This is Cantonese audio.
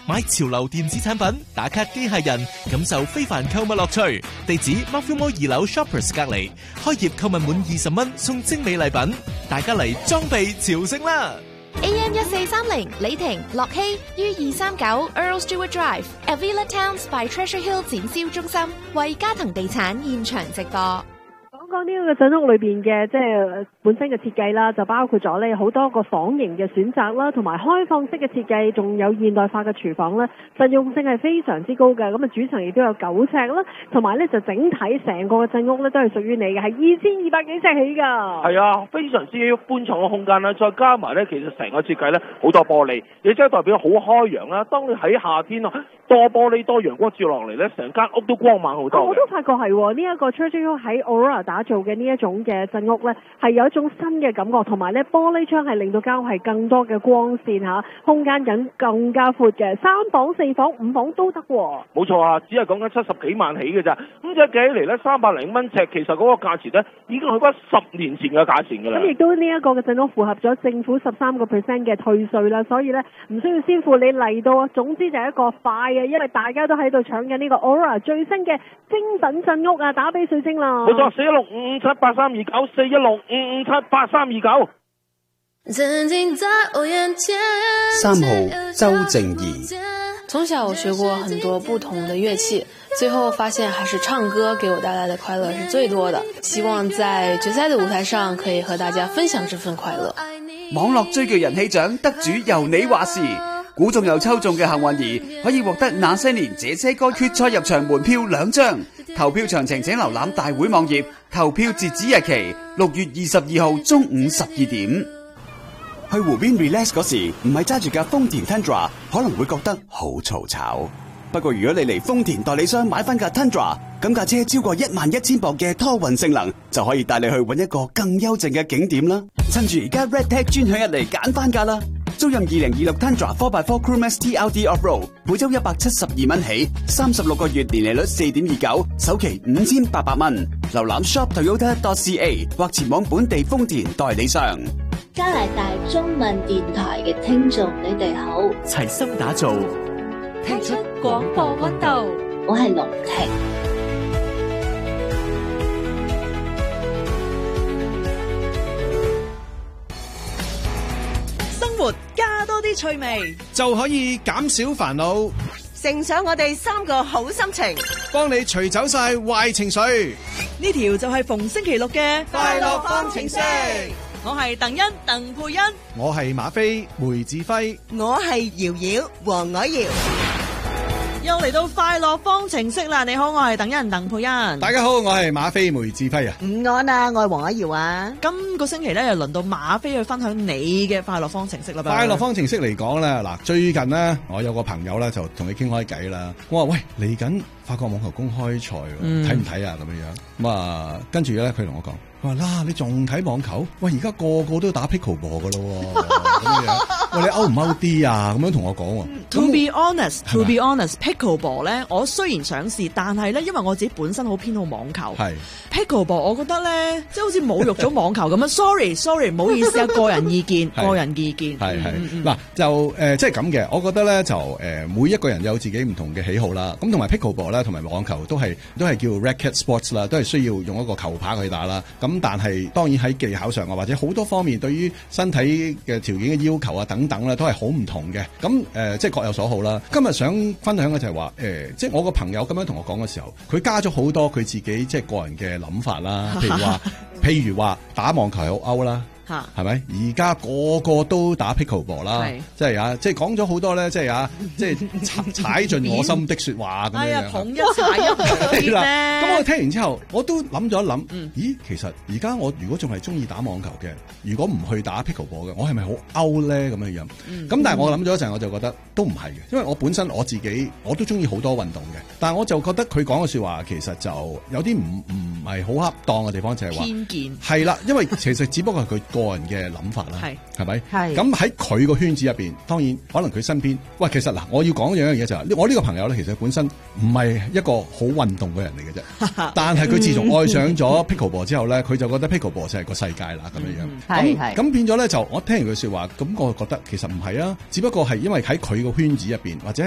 買潮流電子產品，打卡機械人，感受非凡購物樂趣。地址 Mount Fumo 2樓 Shoppers 隔離，開業購物滿20蚊送精美禮品，大家嚟裝備朝聖啦 ！AM 1430李婷、樂希於239 Earl Stewart Drive Avila Towns by Treasure Hill 展銷中心為嘉騰地產現場直播。 講呢個鎮屋裏邊嘅即係本身嘅設計啦，就包括咗咧好多個房型嘅選擇啦，同埋開放式嘅設計，仲有現代化嘅廚房啦，實用性係非常之高嘅。咁啊，主層亦都有9尺啦，同埋咧就整體成個嘅鎮屋咧都係屬於你嘅，係2200幾尺起㗎。 係啊，非常之寬敞嘅空間啦，再加埋咧，其實成個設計咧好多玻璃，亦即係代表好開揚啦。當你喺夏天啊，多玻璃多陽光照落嚟咧，成間屋都光猛好多。 我都發覺係呢一個 Treasure Hill 喺 Aurora 打造嘅呢一種嘅鎮屋咧，係有一種新嘅感覺，同埋咧玻璃窗係令到間屋係更多嘅光線嚇，空間感更加闊嘅，3房、4房、5房都得喎。 冇錯啊，只係講緊70幾萬起嘅咋，咁即係計起嚟咧300零蚊尺，其實嗰個價錢咧已經去翻10年前嘅價錢㗎啦。 咁亦都呢一個嘅鎮屋符合咗政府13% 嘅退稅啦，所以咧唔需要先付，你嚟到啊，總之就係一個快嘅，因為大家都喺度搶緊呢個 Aurora 最新嘅精品鎮屋啊，打俾水晶啦。 冇錯，4165578329 4165578329。 3號周靜怡。 從小我學過很多不同的樂器，最後發現還是唱歌給我帶來的快樂是最多的。希望在決賽的舞台上可以和大家分享這份快樂。 網絡追劇人氣獎得主由你話事，估中又抽中嘅幸運兒可以獲得那些年這些歌決賽入場門票2張。投票詳情請瀏覽大會網頁，投票截止日期6月22號中午12點。去湖邊 relax 嗰時，唔係揸住架豐田 Tundra， 可能會覺得好嘈吵。不過如果你嚟豐田代理商買翻架 Tundra， 咁架車超過11000磅嘅拖運性能，就可以帶你去搵一個更幽靜嘅景點啦。趁住而家 RedTag 專享1嚟揀翻架啦！租任2026 Tundra 4x4 Crewmax TLD Off-Road， 每周172蚊起，36個月年利率4.29%，首期5800蚊。瀏覽 shoptoyota.ca 或前往本地豐田代理商。 加拿大中文電台嘅聽眾，你哋好， 齊心打造聽出廣播溫度。 我係龍婷。 生活加多啲趣味， 就可以減少煩惱， 乘上我哋3個好心情， 幫你除走晒壞情緒。 呢條就係逢星期6嘅快樂方程式。 我係鄧欣鄧佩欣， 我係馬飛梅志輝， 我係瑤瑤黃凱瑤。又嚟到快樂方程式啦！你好，我係鄧欣鄧佩欣。 大家好，我係馬飛梅志輝啊。 午安啊，我係黃凱瑤啊。今個星期咧，又輪到馬飛去分享你嘅快樂方程式啦。 快樂方程式嚟講咧，嗱，最近咧，我有個朋友咧就同你傾開偈啦。我話喂，嚟緊法國網球公開賽，睇唔睇啊？咁樣咁啊，跟住咧，佢同我講。佢話啦，你仲睇網球？喂，而家個個都打 pickleball 噶咯，咁樣。喂，你歐唔歐啲啊？咁樣同我講。 To be honest, pickleball 咧，我雖然想試，但係咧，因為我自己本身好偏好網球。係 pickleball，我覺得咧，即係好似侮辱咗網球咁樣。Sorry，唔好意思啊，個人意見。係嗱，就即係咁嘅。我覺得咧，就每一個人有自己唔同嘅喜好啦。咁同埋 pickleball 咧，同埋網球都係叫 racket sports 啦，都係需要用一個球拍去打啦。咁但係當然喺技巧上啊，或者好多方面對於身體嘅條件嘅要求啊等等咧，都係好唔同嘅。咁即係各有所好啦。今日想分享嘅就係話即係我個朋友咁樣同我講嘅時候，佢加咗好多佢自己即係個人嘅諗法啦。譬如話打網球係好歐啦。係咪？而家個個都打 pickleball 啦，即係即係講咗好多咧，即係踩盡我心的說話咁樣。係啊，統一踩一片咧。咁我聽完之後，我都諗咗一諗，咦，其實而家我如果仲係中意打網球嘅，如果唔去打 pickleball 嘅，我係咪好 out 咧咁樣樣？咁但係我諗咗一陣，我就覺得都唔係嘅，因為我本身我自己我都中意好多運動嘅，但係我就覺得佢講嘅說話其實就有啲唔係好恰當嘅地方，就係話偏見。係啦，因為其實只不過係佢個人嘅諗法啦，係咪？係咁喺佢個圈子入邊，當然可能佢身邊，喂，其實嗱，我要講一樣嘢就係，我呢個朋友咧，其實本身唔係一個好運動嘅人嚟嘅啫，但係佢自從愛上咗 pickleball 之後咧，佢就覺得 pickleball 就係個世界啦，咁樣樣。咁變咗咧，就我聽完佢說話，咁我覺得其實唔係啊，只不過係因為喺佢個圈子入邊或者